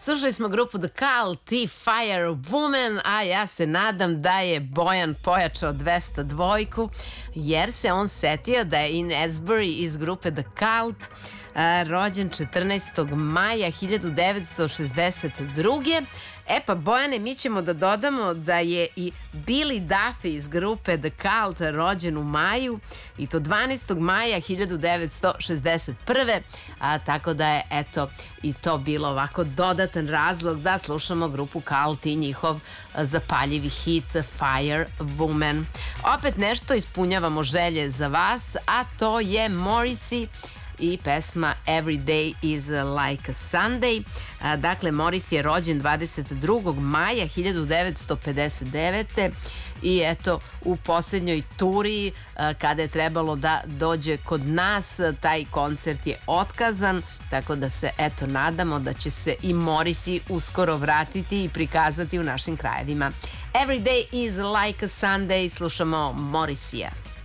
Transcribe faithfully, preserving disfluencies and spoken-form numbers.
Slušali smo grupu The Cult i Fire Woman, a ja se nadam da je Bojan pojačao dvesta dvojku, jer se on setio da je Ian Astbury iz grupe The Cult a, rođen četrnaestog maja hiljadu devetsto šezdeset druge. E pa, Bojane, mi ćemo da dodamo da je i Billy Duffy iz grupe The Cult rođen u maju, i to dvanaestog maja hiljadu devetsto šezdeset prve. A, tako da je, eto, i to bilo ovako dodatan razlog da slušamo grupu Cult i njihov zapaljivi hit Fire Woman. Opet nešto ispunjavamo želje za vas, a to je Morrissey i pesma Every Day is Like a Sunday. A, dakle, Morrissey je rođen dvadeset drugog maja hiljadu devetsto pedeset devete. I eto, u posljednjoj turi a, kada je trebalo da dođe kod nas, taj koncert je otkazan, tako da se eto nadamo da će se i Morrissey uskoro vratiti i prikazati u našim krajevima. Every Day is Like a Sunday, slušamo Morrisseya.